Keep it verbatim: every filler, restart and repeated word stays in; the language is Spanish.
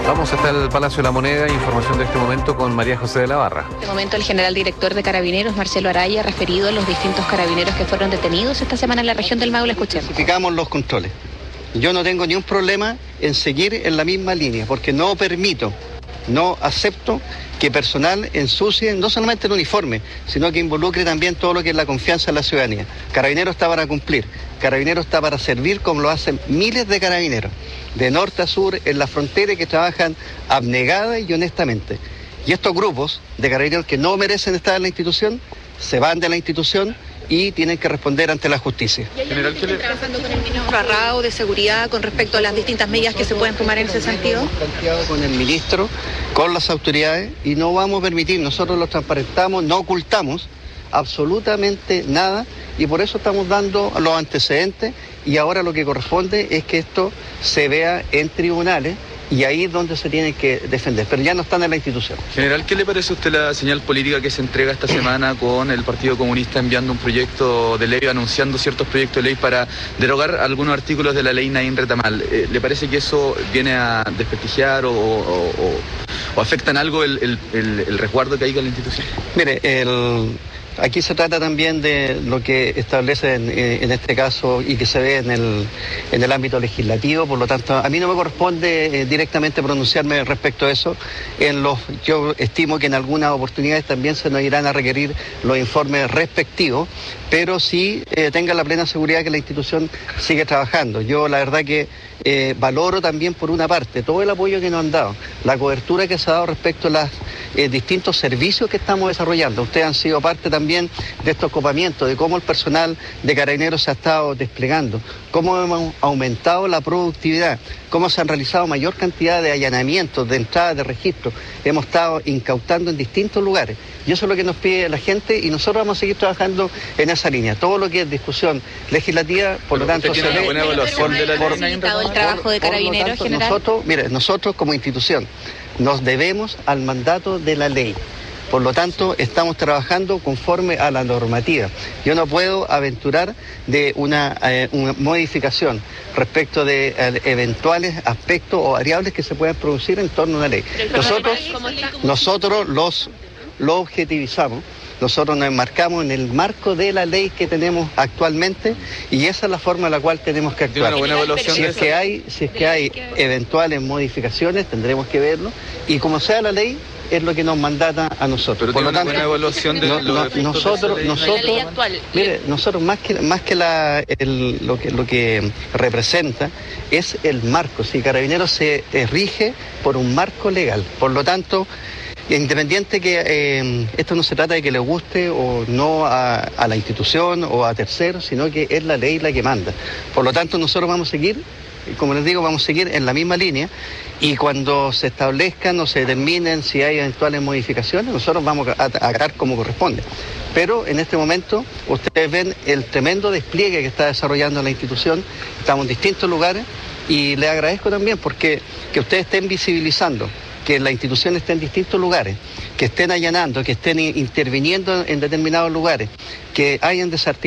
Vamos hasta el Palacio de la Moneda, información de este momento con María José de la Barra. En este momento el general director de Carabineros, Marcelo Araya, ha referido a los distintos carabineros que fueron detenidos esta semana en la región del Maule. Escuchemos. Intensificamos los controles. Yo no tengo ni un problema en seguir en la misma línea, porque no permito, no acepto que personal ensucie no solamente el uniforme, sino que involucre también todo lo que es la confianza en la ciudadanía. Carabineros está para cumplir, Carabineros está para servir como lo hacen miles de carabineros, de norte a sur, en la frontera, que trabajan abnegada y honestamente. Y estos grupos de carabineros que no merecen estar en la institución, se van de la institución y tienen que responder ante la justicia. ¿Y hay alguien que esté trabajando con el ministro Arrao de Seguridad con respecto a las distintas medidas que se pueden tomar en ese sentido? Hemos planteado con el ministro, con las autoridades, y no vamos a permitir, nosotros lo transparentamos, no ocultamos absolutamente nada, y por eso estamos dando los antecedentes, y ahora lo que corresponde es que esto se vea en tribunales, y ahí es donde se tiene que defender, pero ya no están en la institución. General, ¿qué le parece a usted la señal política que se entrega esta semana con el Partido Comunista enviando un proyecto de ley, anunciando ciertos proyectos de ley para derogar algunos artículos de la ley Naín Retamal? Eh, ¿Le parece que eso viene a desprestigiar o, o, o, o afecta en algo el, el, el, el resguardo que hay con la institución? Mire, el... aquí se trata también de lo que establece en, en este caso y que se ve en el, en el ámbito legislativo, por lo tanto a mí no me corresponde eh, directamente pronunciarme respecto a eso. En los, yo estimo que en algunas oportunidades también se nos irán a requerir los informes respectivos, pero sí eh, tenga la plena seguridad que la institución sigue trabajando. Yo la verdad que eh, valoro también por una parte todo el apoyo que nos han dado, la cobertura que se ha dado respecto a los eh, distintos servicios que estamos desarrollando. Ustedes han sido parte también también de estos copamientos, de cómo el personal de Carabineros se ha estado desplegando, cómo hemos aumentado la productividad, cómo se han realizado mayor cantidad de allanamientos, de entradas, de registros. Hemos estado incautando en distintos lugares. Y eso es lo que nos pide la gente y nosotros vamos a seguir trabajando en esa línea. Todo lo que es discusión legislativa, por lo tanto, se ve... ¿Tiene buena evaluación de la ley? ¿El trabajo de Carabineros, general? Nosotros, mire, nosotros como institución nos debemos al mandato de la ley. Por lo tanto, estamos trabajando conforme a la normativa. Yo no puedo aventurar de una, eh, una modificación respecto de eh, eventuales aspectos o variables que se puedan producir en torno a una ley. Nosotros, nosotros los, lo objetivizamos, nosotros nos enmarcamos en el marco de la ley que tenemos actualmente y esa es la forma en la cual tenemos que actuar. Si es que hay, si es que hay eventuales modificaciones, tendremos que verlo y como sea la ley, es lo que nos mandata a nosotros. Pero por lo tanto, una evaluación de no, no, nosotros, de nosotros, mire, nosotros más que más que la el, lo que lo que representa es el marco. Si Carabineros se rige por un marco legal, por lo tanto, independiente que eh, esto no se trata de que le guste o no a, a la institución o a terceros, sino que es la ley la que manda. Por lo tanto, nosotros vamos a seguir, como les digo, vamos a seguir en la misma línea y cuando se establezcan o se determinen si hay eventuales modificaciones, nosotros vamos a agarrar como corresponde. Pero en este momento ustedes ven el tremendo despliegue que está desarrollando la institución, estamos en distintos lugares y les agradezco también porque que ustedes estén visibilizando que la institución esté en distintos lugares, que estén allanando, que estén interviniendo en determinados lugares, que hayan desarticulado